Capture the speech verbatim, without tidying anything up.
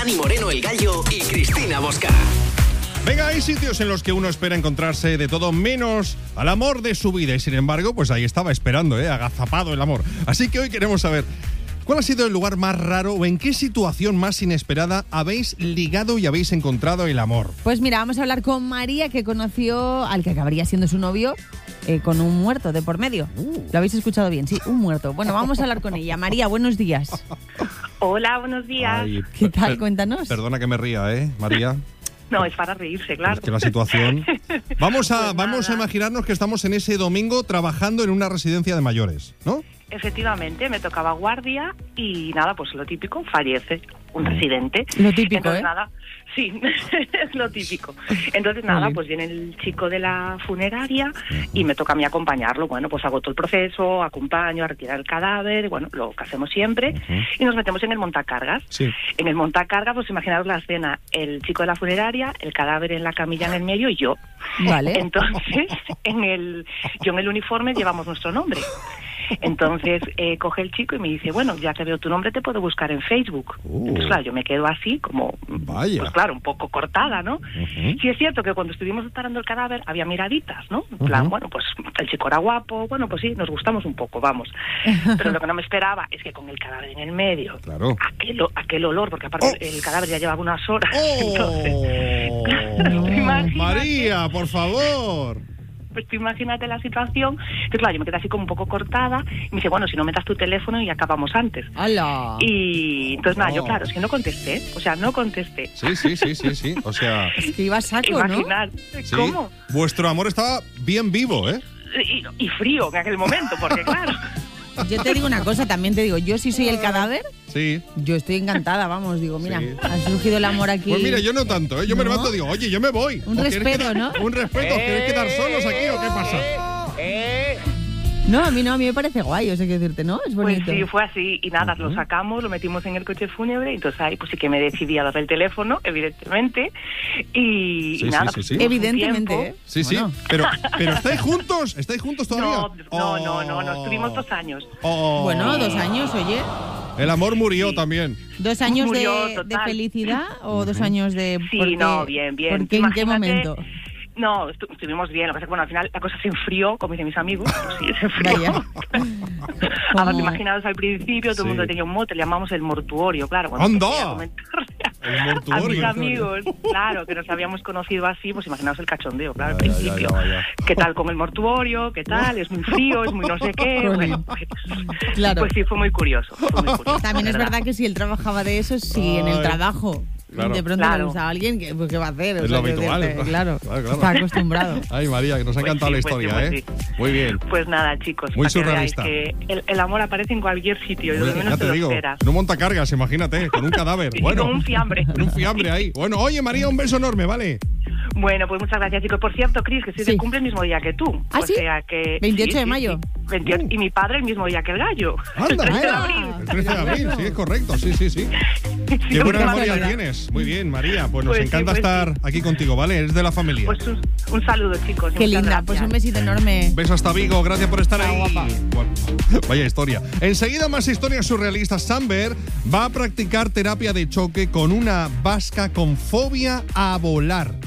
Dani Moreno, El Gallo y Cristina Bosca. Venga, hay sitios en los que uno espera encontrarse de todo menos al amor de su vida y sin embargo, pues ahí estaba esperando, ¿eh? Agazapado el amor. Así que hoy queremos saber, ¿cuál ha sido el lugar más raro o en qué situación más inesperada habéis ligado y habéis encontrado el amor? Pues mira, vamos a hablar con María, que conoció al que acabaría siendo su novio eh, con un muerto de por medio. Uh. ¿Lo habéis escuchado bien? Sí, un muerto. Bueno, vamos a hablar con ella. María, buenos días. Hola, buenos días. Ay, ¿Qué tal? per- Cuéntanos. Perdona que me ría, ¿eh, María? No, es para reírse, claro. Es que la situación... Vamos a, Pues vamos a nada. imaginarnos que estamos en ese domingo trabajando en una residencia de mayores, ¿no? Efectivamente, me tocaba guardia y nada, pues lo típico, fallece un residente. Lo típico, Entonces ¿eh? nada, sí, es lo típico. Entonces nada, Vale. pues viene el chico de la funeraria y me toca a mí acompañarlo. Bueno, pues hago todo el proceso, acompaño a retirar el cadáver, bueno, lo que hacemos siempre, y nos metemos en el montacargas. Sí. En el montacargas, pues imaginaos la escena, el chico de la funeraria, el cadáver en la camilla en el medio y yo. Vale. Entonces, en el, yo en el uniforme llevamos nuestro nombre. Entonces eh, coge el chico y me dice, bueno, ya que veo tu nombre te puedo buscar en Facebook. Uh. Entonces, claro, yo me quedo así como, Vaya. pues claro, un poco cortada, ¿no? Ujú. Sí es cierto que cuando estuvimos preparando el cadáver había miraditas, ¿no? En plan, Ujú. bueno, pues el chico era guapo, bueno, pues sí, nos gustamos un poco, vamos. Pero lo que no me esperaba es que con el cadáver en el medio, Claro. aquel, o- aquel olor, porque aparte Oh. el cadáver ya llevaba unas horas. ¡Oh! Entonces, imagínate. María, por favor. Pues tú imagínate la situación. Entonces, claro, yo me quedé así como un poco cortada. Y me dice, bueno, si no metas tu teléfono y acabamos antes. ¡Hala! Y entonces, nada, yo Oh. claro, es que no contesté. O sea, no contesté. Sí, sí, sí, sí, sí. O sea, Es que iba a saco, ¿no? Imaginar. sí. ¿Cómo? Vuestro amor estaba bien vivo, ¿eh? Y, y frío en aquel momento, porque claro. Yo te digo una cosa, también te digo, yo si soy el cadáver, Sí. yo estoy encantada, vamos, digo, mira, Sí. ha surgido el amor aquí. Pues mira, yo no tanto, ¿eh? Yo me ¿No? levanto y digo, oye, yo me voy. Un ¿O queréis respeto, quedar- ¿no? Un respeto. ¿Os queréis quedar solos aquí o qué pasa? No, a mí no, a mí me parece guay, o sea, quiero decirte, ¿no? Es Pues bonito. sí, fue así. Y nada, lo sacamos, lo metimos en el coche fúnebre. Y entonces ahí pues sí que me decidí a darle el teléfono, evidentemente. Y, Sí, y nada, sí, pues sí, sí. tuvimos un Evidentemente, tiempo. ¿eh? Sí, sí. Bueno. Pero, pero ¿estáis juntos? ¿Estáis juntos todavía? No, no, no, no, no, estuvimos dos años. Oh. Bueno, dos años, oye. El amor murió Sí. también. ¿Dos años de, Murió, de total. felicidad o dos años de...? Sí, por qué- no, bien, bien. ¿Por qué, en qué Imagínate- momento? No, estu- estuvimos bien. Lo que pasa es que, bueno, al final la cosa se enfrió, como dicen mis amigos. Pues sí, se enfrió. Vaya. Ahora, Como- imaginaos al principio, todo el mundo Sí. tenía un mote, le llamamos el mortuorio, claro. Cuando ¡Anda! empecé a comentarle El a mortuorio. mis amigos, claro, que nos habíamos conocido así, pues imaginaos el cachondeo, claro, al Ya, ya, principio. ya, ya. ¿Qué tal con el mortuorio? ¿Qué tal? Es muy frío, es muy no sé qué. Jolín. Bueno, pues, Claro. pues sí, fue muy curioso. Fue muy curioso También la es verdad que si él trabajaba de eso, si en el Ay. trabajo Claro. de pronto Claro. le gusta a alguien, ¿qué, pues, ¿qué va a hacer? O Es sea, lo quiero habitual. decirte, Claro, Claro, claro. está acostumbrado. Ay, María, que nos ha Pues encantado sí, la pues sí, historia, pues ¿eh? sí. Muy bien. Pues nada, chicos, Muy para que veáis surrealista. que el, el amor aparece en cualquier sitio y donde Hombre, menos ya te te lo digo, esperas. en un montacargas, imagínate, con un cadáver. Y Bueno, con un fiambre. con un fiambre ahí. Bueno, oye, María, un beso enorme, ¿vale? Bueno, pues muchas gracias, chicos. Por cierto, Cris, que estoy Sí. de cumple el mismo día que tú. ¿Ah, o sí? sea que, veintiocho sí, de sí, mayo. sí. veintiocho Y mi padre el mismo día que el gallo. Anda, el trece de anda. abril. El trece de abril, sí, es correcto, sí, sí, sí. Sí, Qué buena qué memoria casualidad. tienes. Muy bien, María. Pues nos Pues sí, encanta pues estar sí. aquí contigo, ¿vale? Eres de la familia. Pues un, un saludo, chicos. Qué muchas linda, gracias. pues un besito enorme. Beso hasta Vigo, gracias por estar Está ahí. guapa. Bueno, vaya historia. Enseguida más historias surrealistas. Samber va a practicar terapia de choque con una vasca con fobia a volar.